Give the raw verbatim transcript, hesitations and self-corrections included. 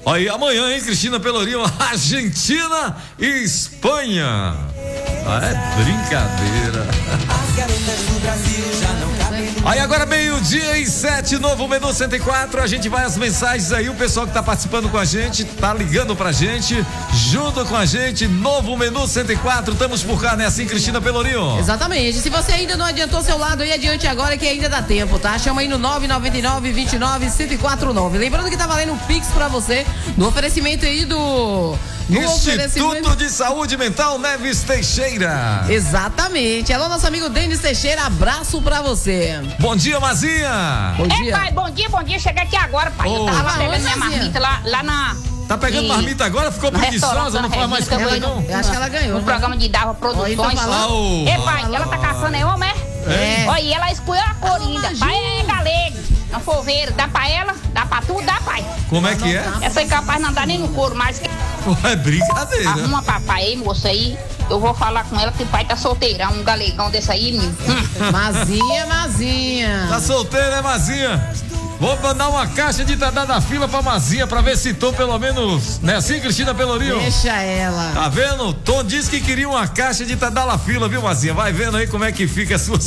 Aí amanhã, hein, Cristina Pelourinho, Argentina e Espanha. Ah, é brincadeira. Aí agora meio-dia e sete, novo menu cento e quatro, a gente vai às mensagens aí, o pessoal que tá participando com a gente, tá ligando pra gente, junto com a gente, novo menu cento e quatro, estamos por cá, né, assim, Cristina Pelourinho? Exatamente, se você ainda não adiantou seu lado aí, adiante agora que ainda dá tempo, tá? Chama aí no nove nove nove, vinte e nove, um quatro quatro nove, lembrando que tá valendo um Pix pra você, no oferecimento aí do... No Instituto de Saúde Mental Neves Teixeira. Exatamente. Alô, nosso amigo Denis Teixeira, abraço pra você. Bom dia, Mazinha. Bom dia. É, pai, bom dia, bom dia. Cheguei aqui agora, pai. Oh. Eu tava lá pegando minha marmita lá, lá na... Tá pegando e... marmita agora? Ficou preguiçosa, não faz mais café, não? Eu acho que ela ganhou. No né? programa de Dava Produções. Oh, Ei, pai, oh. ela tá caçando aí, homem, é? Olha, e ela escolheu a cor ainda. Pai é galego. Não foveiro, dá pra ela, dá pra tudo, dá, pai. Como é que é? Essa é capaz de não dar nem no couro, mas... É brincadeira. Arruma papai aí, moça aí. Eu vou falar com ela que o pai tá solteirão, um galegão desse aí, menino. Hum. Mazinha, Mazinha. Tá solteira, né, Mazinha? Vou mandar uma caixa de Tadá da fila pra Mazinha pra ver se Tom pelo menos, né assim, Cristina Pelourinho? Deixa ela. Tá vendo? Tom disse que queria uma caixa de Tadá da fila, viu, Mazinha? Vai vendo aí como é que fica a sua